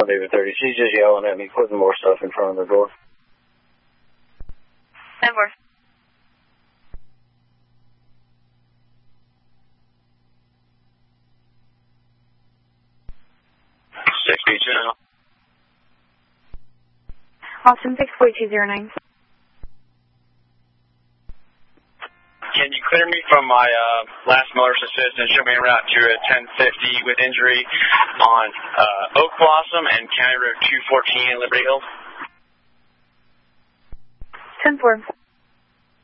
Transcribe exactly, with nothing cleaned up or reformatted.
David thirty. She's just yelling at me, putting more stuff in front of the door. ten four. six B two. Austin six four two zero nine. Can you clear me from my uh, last motorist assist and show me a route to a ten fifty with injury on uh, Oak Blossom and County Road two fourteen in Liberty Hills? ten four.